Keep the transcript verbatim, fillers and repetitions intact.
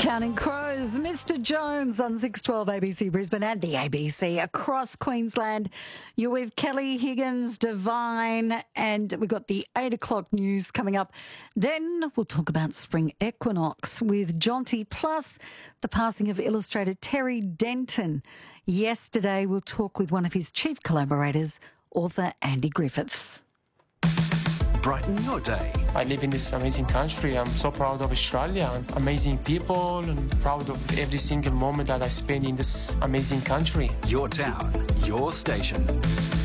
Counting Crows, Mister Jones on six twelve A B C Brisbane and the A B C across Queensland. You're with Kelly Higgins, Divine, and we've got the eight o'clock news coming up. Then we'll talk about spring equinox with Jonty, plus the passing of illustrator Terry Denton. Yesterday we'll talk with one of his chief collaborators, author Andy Griffiths. Brighten your day. I live in this amazing country. I'm so proud of Australia and amazing people, and proud of every single moment that I spend in this amazing country. Your town, your station.